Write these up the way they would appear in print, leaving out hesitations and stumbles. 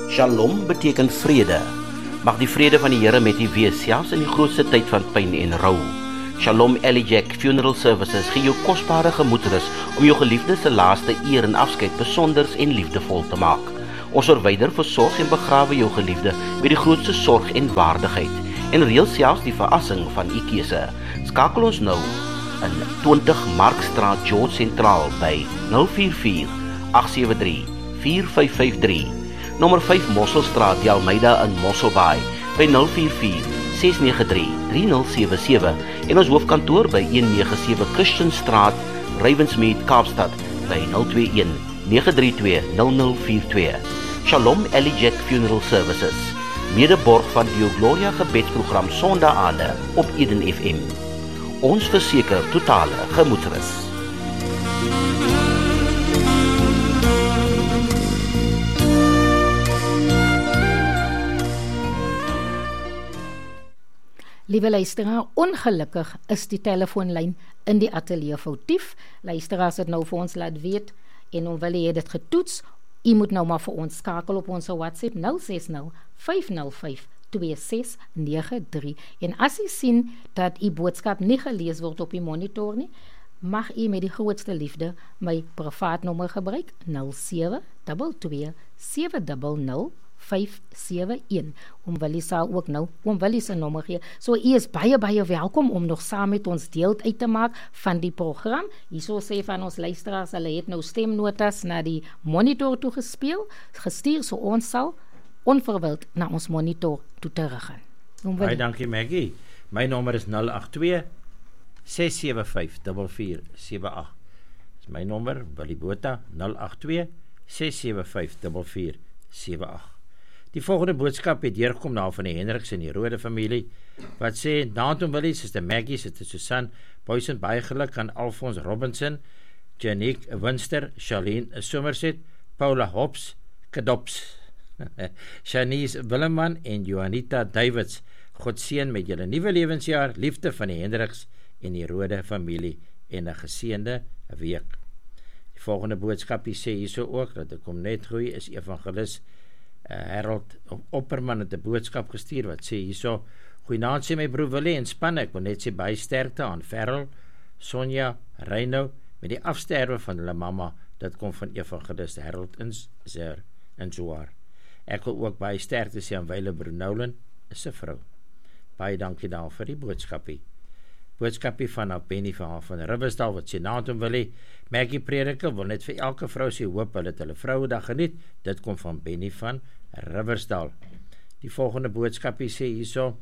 Shalom beteken vrede. Mag die vrede van die Here met u wees, selfs in die grootste tyd van pyn en rou. Shalom Elijah Funeral Services gee jou kosbare gemoedsrus om jou geliefdes se laaste eer en afskeid besonders en liefdevol te maak. Ons verwyder, versorg en begrawe jou geliefde met die grootste sorg en waardigheid en reël selfs die verrassing van u keuse. Skakel ons nou in 20 Markstraat, George Sentraal by 044 873 4553. Nommer 5 Mosselstraat, die Almeida in Mosselbaai by 044 693 3077 en ons hoofkantoor by 197 Christianstraat, Ravensmead, Kaapstad by 021 932 0042. Shalom Elijah Funeral Services, medeborg van die Gloria gebedsprogram Sondaande op Eden FM. Ons verseker totale gemoedsrus. Liewe luisteraar, ongelukkig is die telefoonlyn in die ateljee foutief. Luisteraars het nou vir ons laat weet en wil jy dit getoets. U moet nou maar vir ons skakel op ons WhatsApp 060 505 2693. En as u sien dat u boodskap nie gelees word op die monitor nie, mag u met die grootste liefde my privaatnommer gebruik 0722 700 571. Oom Willie sal ook nou Oom Willie se nommer gee. So u is baie welkom om nog saam met ons deel uit te maak van die program. Hierso sê van ons luisteraars, hulle het nou stemnotas na die monitor toe gestuur, so ons sal onverwild na ons monitor toe teruggaan. Baie dankie Maggie. My nommer is 082 675 4478. Dis my nommer, Willie Botha, 082 675 4478. Die volgende boodskap het deurgekom na van die Hendriks en die Rode familie, wat sê, Naantom Willie, Sister Maggie, Sister Susan, Boysen, baie geluk aan Alphonse Robinson, Janique Winster, Charlene Somerset, Paula Hobbs, Kadops, Shanice Willeman en Johanita Davids. God seën met julle nuwe lewensjaar, liefde van die Hendriks en die Rode familie en 'n geseënde week. Die volgende boodskap sê hierso ook, dat ek kom net groei, is evangelis Harold Opperman het 'n boodskap gestuur wat sê hierso, goeienaand sê my broer Willie en span, ek wil net sê baie sterkte aan Ferrell, Sonja, Reino, met die afsterwe van hulle mamma, dit kom van evangelis Harold in Zoar. Ek wil ook baie sterkte sê aan Wyle Brunoulen, is 'n vrou. Baie dankie daar vir die boodskapie van Benny van Riversdal, wat sê, Naantom Willie, Maggie Prediker wil net vir elke vrou sê, hoop hulle het hulle vrouedag geniet, dit kom van Benny van Riversdal. Die volgende boodskapie sê hierso,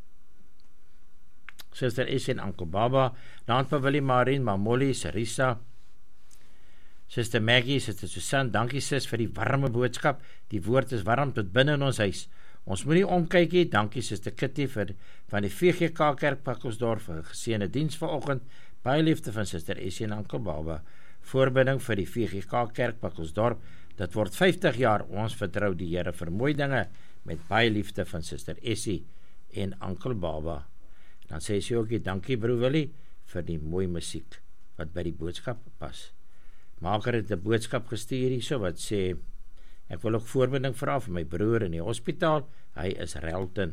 Sister S en Uncle Baba, Naantom Willie, Marien, Mamoli, Sarisa, Sister Maggie, Sister Susan, dankie sis vir die warme boodskap, die woord is warm tot binne in ons huis. Ons moet nie omkyk nie, dankie Sister Kitty van die VGK Kerk Pakkelsdorp vir geseënde diens vanoggend, baie liefde van Sister Essie en Uncle Baba, voorbidding vir die VGK Kerk Pakkelsdorp, dit word 50 jaar, ons vertrou die Here vir mooi dinge, met baie liefde van Sister Essie en Uncle Baba. Dan sê sy ook, dankie broer Willie, vir die mooi musiek, wat by die boodskap pas. Maker het 'n boodskap gestuur hierso, wat sê, ek wil ook voorbinding vra vir my broer in die hospitaal, hy is Relton.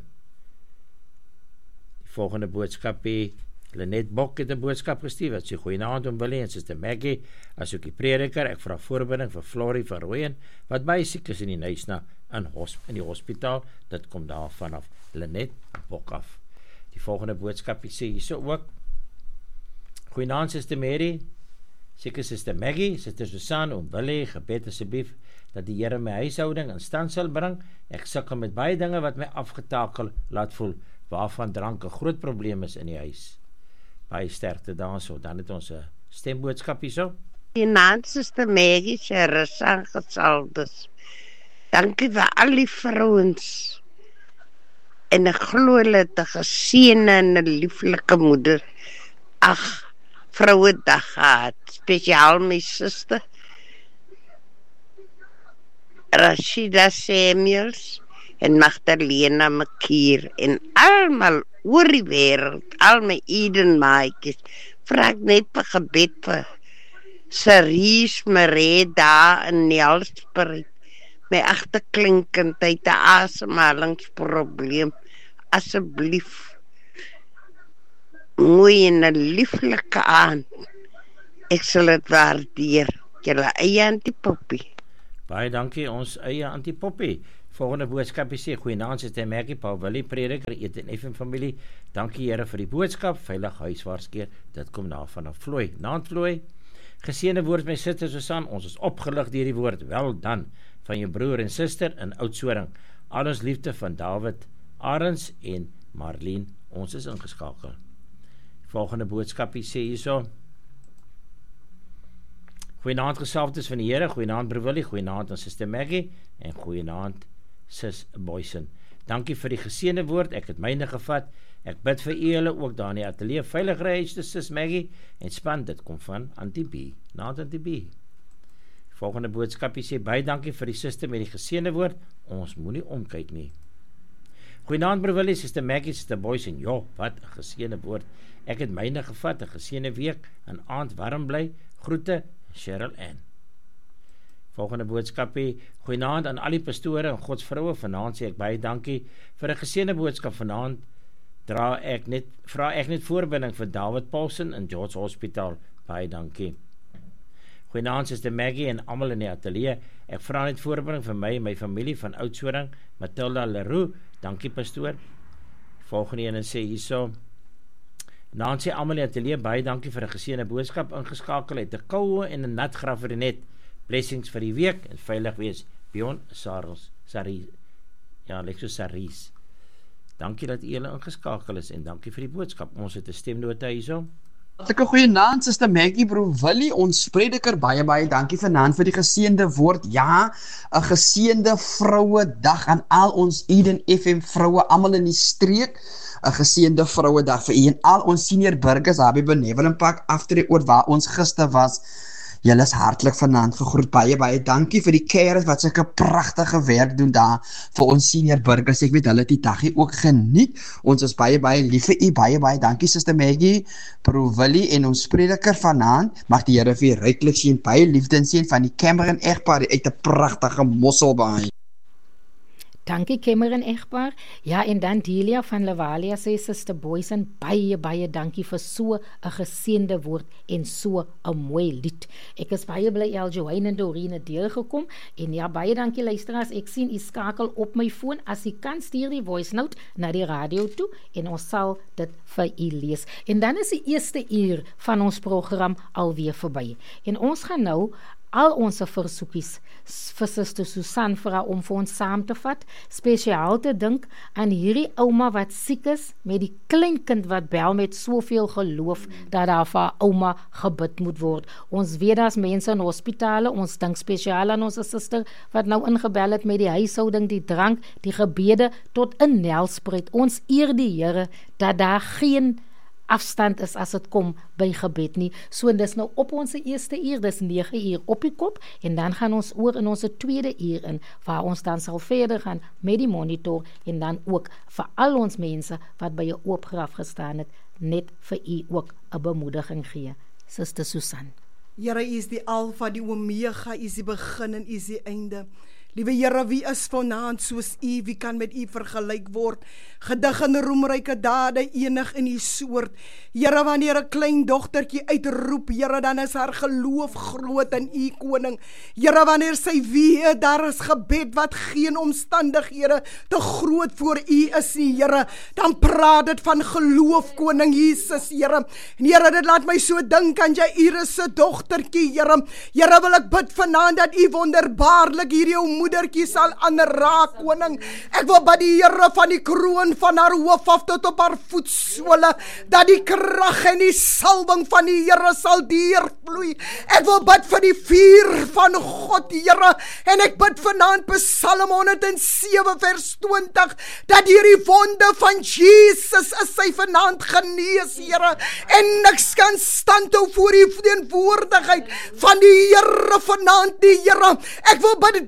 Die volgende boodskap, Lenet Bok het 'n boodskap gestuur, wat sê, goeienaand om Willie en Sister Maggie, as ook die prediker, ek vra voorbinding vir Florie van Rooyen, wat baie siek is in die Nuisna, in die hospitaal, dit kom daar vanaf Lenet Bok af. Die volgende boodskap, sê hierso ook, goeienaand Sister Mary, seker Sister Maggie, Sister Susan, om Willie, gebed asseblief, dat die Here my huishouding in stand sal bring. Ek sukkel met baie dinge wat my afgetakel laat voel, waarvan drank 'n groot probleem is in die huis. Baie sterkte daarso. Dan het ons 'n stemboodskap hierso. Die naam Sister Maggie se resang gesaldes. Dankie vir al die vrouens. En ek glo hulle het 'n geseënde en 'n lieflike moeder. Ag, Vrouedag gehad, spesiaal my suster Rashida Samuels en Magdalena Makier en almal oor die wêreld, al my Eden maatjies, vra ek net vir gebed vir Cerise Maree daar in Nelspruit, my agterkleinkind het 'n asemhalingsprobleem. Asseblief, mooi en 'n lieflike aand. Ek sal dit waardeer. Julle eie Antipoppie. Baie dankie, ons eie Antipoppie. Volgende boodskap sê, goeienaand, Suster Maggie, Paul Willie, prediker, Eten FM familie. Dankie Here vir die boodskap, veilig huiswaarskeer. Dit kom na vanaf Vloei. Naand Vloei. Geseënde woord my suster Susan, ons is opgelig deur die woord. Wel dan van jou broer en suster in Oudtshoorn. Al ons liefde van David, Arends en Marlene, ons is ingeskakel. Volgende boodskap sê hierso. Goeienaand gesalfdes van die Here, goeienaand broer Willie, goeienaand aan Suster Maggie en goeienaand Sis Boysen. Dankie vir die geseënde woord, ek het myne gevat. Ek bid vir julle ook daar in die ateljee. Veilig reis te Sis Maggie en span, dit kom van Auntie B. Naand Auntie B. Volgende boodskapie sê, baie dankie vir die suster met die geseënde woord. Ons moenie omkyk nie. Goeienaand broer Willie, Suster Maggie, Suster Boysen. Jo, wat 'n geseënde woord. Ek het myne gevat, 'n geseënde week, 'n aand warm bly. Groete, Cheryl Ann. Volgende boodskapie, goeienaand aan al die pastore en godsvroue. Vanaand sê ek baie dankie vir 'n geseënde boodskap. Vanaand vra ek net voorbinding vir David Paulsen in George Hospital. Baie dankie. Goeienaand Suster Maggie en almal in die ateljee. Ek vra net voorbinding vir my en my familie van Oudtshoorn, Matilda Leroux. Dankie pastoor. Volgende ene sê hierso, Nancy almal in die ateljee, baie dankie vir 'n geseënde boodskap ingeskakel uit 'n koue en 'n nat grafrenet. Blessings vir die week en veilig wees. Bjorn Saris. Ja, Lexo Saris. Dankie dat julle ingeskakel is en dankie vir die boodskap. Ons het 'n stemnota hierso. Hartlike goeienaand, Suster Maggie, broer Willie, ons prediker, baie dankie vanaand vir die geseënde woord. Ja, 'n geseënde vroue dag aan al ons Eden FM vroue almal in die streek. 'n Geseënde vroue dag vir u en al ons senior burgers daar by Benevolent Park After oor waar ons gister was. Julle is hartlik vanaand gegroet. Baie dankie vir die carers wat sulke pragtige werk doen daar vir ons senior burgers. Ek weet hulle het die dagie ook geniet. Ons is baie lief vir u. Baie dankie Suster Maggie, broer Willie en ons prediker vanaand. Mag die Here vir u ryklik seën, baie liefde en seën van die Cameron egpaar uit 'n pragtige Mosselbaai. Dankie Cameron egpaar. Ja, en dan Delia van Lavalia sê Suster Boysen, baie dankie vir so 'n geseënde woord en so 'n mooi lied. Ek is baie bly Eljoine en Dorine deurgekom en ja, baie dankie luisteraars. Ek sien u skakel op my foon. As u kan, stuur die voice note na die radio toe en ons sal dit vir u lees. En dan is die eerste uur van ons program alweer verby. En ons gaan nou al ons versoekies vir Suster Susan vra om vir ons saam te vat, spesiaal te dink aan hierdie ouma wat siek is, met die kleinkind wat bel met soveel geloof, dat daar vir haar ouma gebid moet word. Ons weet daar's mense in hospitale, ons dink spesiaal aan ons suster, wat nou ingebel het met die huishouding, die drank, die gebede, tot in Nelspruit. Ons eer die Here, dat daar geen afstand is as dit kom by gebed nie. So dis nou op ons eerste uur, dis 9 uur op die kop, en dan gaan ons oor in ons tweede uur in, waar ons dan sal verder gaan met die monitor, en dan ook vir al ons mense wat by 'n oop graf gestaan het, net vir u ook 'n bemoediging gee. Suster Susan. Here, u is die Alfa, die Omega, u is die begin en u is die einde. Liewe Here, wie is vanaand soos u, wie kan met u vergelyk word? Gedig en roemryke dade, enig in u soort. Here, wanneer 'n klein dogtertjie uitroep, Here, dan is haar geloof groot in u, koning. Here, wanneer sy weet, daar is gebed wat geen omstandighede te groot voor u is nie, Here, dan praat dit van geloof, koning Jesus, Here. En Here, dit laat my so dink aan Jairus se dogtertjie, Here. Here, wil ek bid vanaand dat u wonderbaarlik hierdie moedertjie sal aanraak, koning. Ek wil bid die Here van die kroon van haar hoof af tot op haar voetsole, dat die krag en die salwing van die Here sal deurvloei. Ek wil bid vir die vuur van God, Here, en ek bid vanaand Psalm 107 vers 20, dat deur die wonde van Jesus is sy vanaand genees, Here, en niks kan standhou voor die teenwoordigheid van die Here vanaand, die Here. Ek wil bid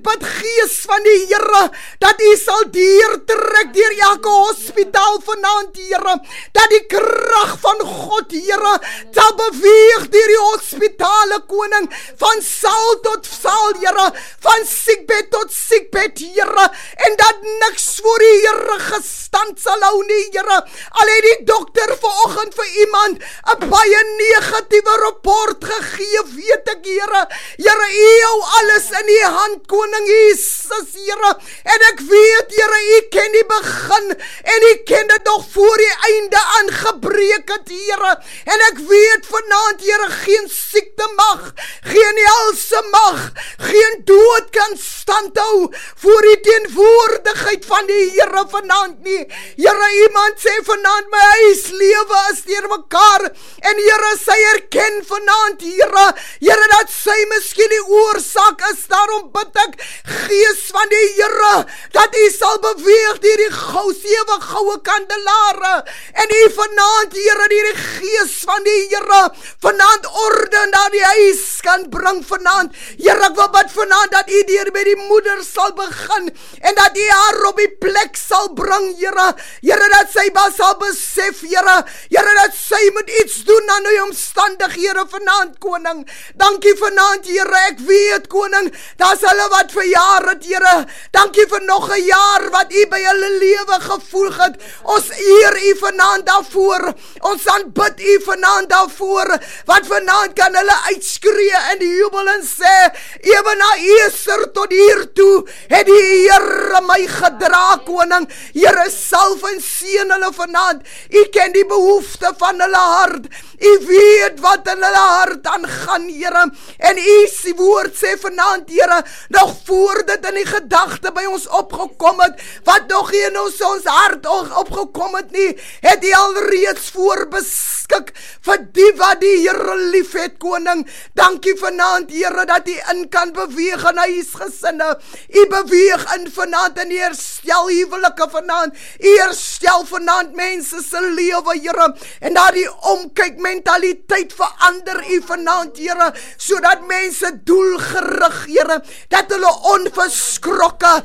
Gees van die Here, dat U sal deurtrek deur elke hospitaal vanaand, Here, dat die krag van God, Here, sal beweeg deur die hospitale, Koning, van saal tot saal, Here, van siekbed tot siekbed, Here, en dat niks voor die Here gestand sal hou nie, Here. Al het die dokter vanoggend vir iemand 'n baie negatiewe rapport gegee, weet ek, Here. Here, U hou alles in U hand, Koning Jesus, Here. En ek weet, Here, U ken die begin en U ken dit nog voor die einde aangebreek het, Here. En ek weet vanaand, Here, geen siekte mag, geen helse mag, geen dood kan standhou voor die teenwoordigheid van die Here vanaand nie. Here, iemand sê vanaand, my huislewe is deur mekaar, en Here, sy erken vanaand, Here, dat sy miskien die oorsaak is. Daarom bid ek, Gees van die Here, dat U sal beweeg deur die 7 goue kandelare, en U vanaand, Here, deur die Gees van die Here, vanaand orde in daardie huis kan bring vanaand. Here, ek wil bid vanaand dat U deur by die moeder sal begin, en dat U haar op die plek sal bring, Here, dat sy sal besef, Here, dat sy moet iets doen aan die omstandighede vanaand, Koning. Dankie vanaand, Here, ek weet, Koning, daar's hulle wat verjaar het, Here. Dankie vir nog 'n jaar wat U by hulle lewe gevoel het. Ons eer U vanaand daarvoor. Ons aanbid U vanaand daarvoor. Wat vanaand kan hulle uitskree in die jubel en sê, ewe na Eser tot hier toe, het die Here my gedra, Koning. Here, salf en seën hulle vanaand. U ken die behoefte van hulle hart. U weet wat in hulle hart aangaan, Here. En U se woord sê vanaand, Here, nog voor dit in die gedagte by ons opgekom het, wat nog nie in ons hart opgekom het nie, het U alreeds voorbeskik vir die wat die Here lief het, Koning. Dankie vanaand, Here, dat U in kan beweeg in huisgesinne. U beweeg in vanaand en herstel huwelike vanaand. U herstel vanaand mense se lewe, Here. En daardie omkyk mentaliteit verander U vanaand, Here, sodat mense doelgerig, Here, dat hulle onverskrokke,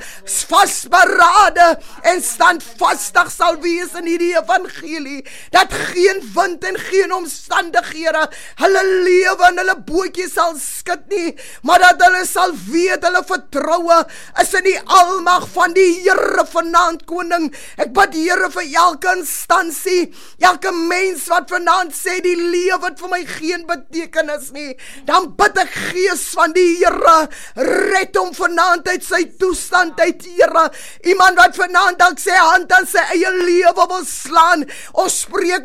vasberade en standvastig sal wees in hierdie evangelie, dat geen wind en geen omstandighede hulle lewe en hulle bootjies sal skud nie, maar dat hulle sal weet, hulle vertroue is in die almag van die Here vanaand, Koning. Ek bid, Here, vir elke instansie, elke mens wat vanaand sê, die lewe het vir my geen betekenis nie, dan bid ek, Gees van die Here, red hom vanaand uit sy toestand uit, Here. Iemand wat vanaand dalk sy hand aan sy eie lewe wil slaan, ons spreek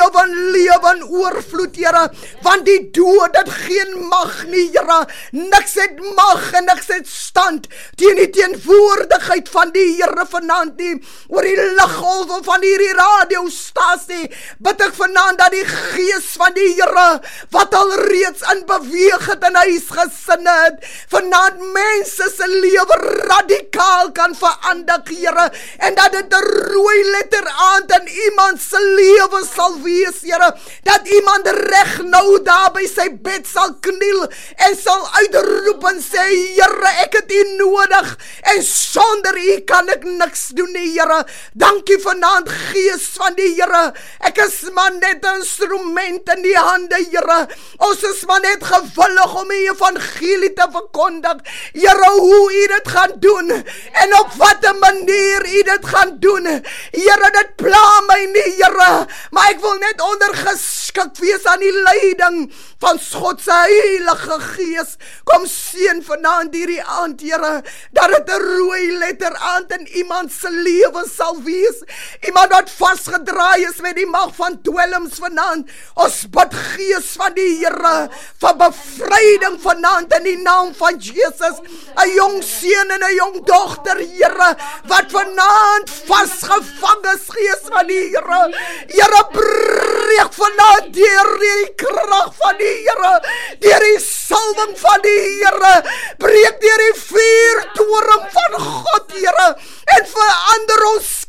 lewe en oorvloed, Here, want die dood het geen mag nie, Here. Niks het mag en niks het stand teen die teenwoordigheid van die Here vanaand nie. Oor die liggolwe van hierdie radiostasie bid ek vanaand dat die Gees van die Here, wat al reeds in beweeg het in huisgesinne het, vanaand mense se lewe radikaal kan verander, Here, en dat dit 'n rooi letter aand in iemand se lewe sal wees, Here, dat iemand reg nou daar by sy bed sal kniel en sal uitroep en sê, Here, ek het U nodig, en sonder U kan ek niks doen nie, Here. Dankie vanaand, Gees van die Here. Ek is maar net 'n instrument in die hande, Here. Ons is maar net gewillig om die evangelie te verkondig. Here, hoe U dit gaan doen en op watter manier U dit gaan doen. Here, dit pla my nie, Here, maar ek wil net ondergeskik wees aan die leiding van God se Heilige Gees. Kom seën vanaand hierdie aand, Here, dat dit 'n rooi letter aand in iemand se lewe sal wees. Iemand wat vasgedraai is met die mag van dwelms vanaand. Ons bid, Gees van die Here, vir bevryding vanaand in die naam van Jesus. 'n Jong seun en 'n jong dogter, Here, wat vanaand vasgevang is, Gees van die Here. Here, breek vanaand deur die krag van die Here, deur die salwing van die Here, breek deur die vuurtoring van God, Here, en verander ons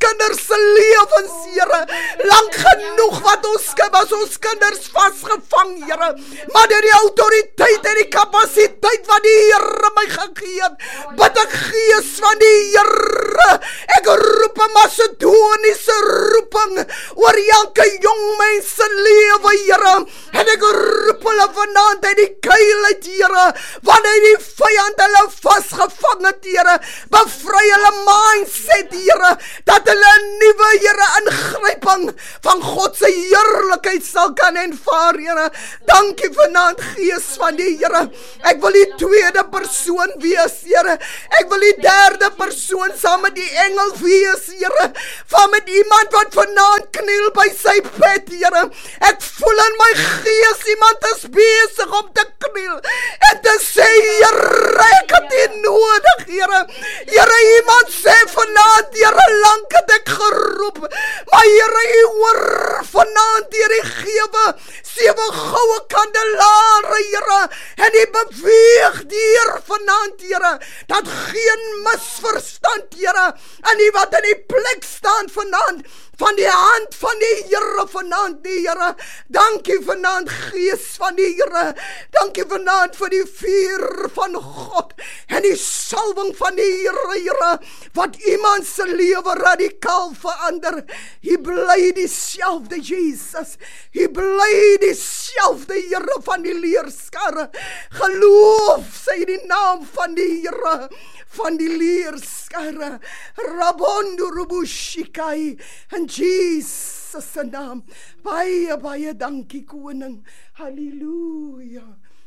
kinders se lewens, Here. Lank genoeg wat ons kinders vasgevang, Here. Maar deur die autoriteit en die kapasiteit wat die Here my gegee het, bid ek Gees van die Here. Ek roep 'n Macedoniese roeping oor elke jong mens se lewe, Here. En ek roep hulle vanaand uit die kuil uit, Here, wanneer die vyand hulle vasgevang het, Here. Bevry hulle mindset, Here, dat hulle 'n nuwe, Here, ingryping van God se heerlikheid sal kan ervaar, Here. Dankie vanaand, Gees van die Here. Ek wil die tweede persoon wees, Here. Ek wil die derde persoon saam met die engel wees, Here. Van met iemand wat vanaand kniel by sy bed, Here. Ek voel in my gees, iemand is besig om te kniel en te sê, Here, ek het U nodig, Here. Here, iemand sê vanaand, Here, lank het ek geroep, maar Here, U hoor vanaand deur die gewe 7 goue kandelare, Here, en U beweeg deur vanaand, Here, dat geen misverstand, Here, en U wat in die plek staan vanaand, van die hand van die Here vanaand, die Here. Dankie vanaand, Gees van die Here. Dankie vanaand vir die vuur van God en die salwing van die Here, Here, wat iemand se lewe radikaal verander. Hy bly dieselfde Jesus. Hy bly dieselfde Here van die leerskare. Geloof sy die naam van die Here van die leerskare. Rabondo Rubushikai in Jesus se naam. Baie, baie dankie, koning. Halleluja.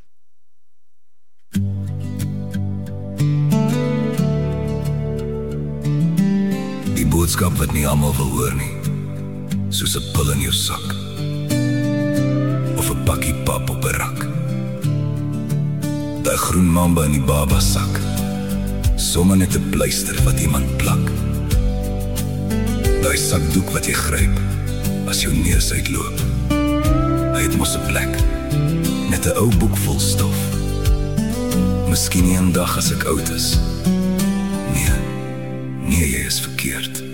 Die boodskap wat nie almal wil hoor nie, soos 'n pil in jou sak of 'n pakkie pap op 'n rak. Daai groen mamba in die baba sak, sommer net 'n pleister wat iemand plak. Daai sakdoek wat jy gryp as jou neus uitloop, hy het mos 'n plek, net 'n ou boek vol stof. Miskien 'n dag as ek oud is. Nee, jy is verkeerd.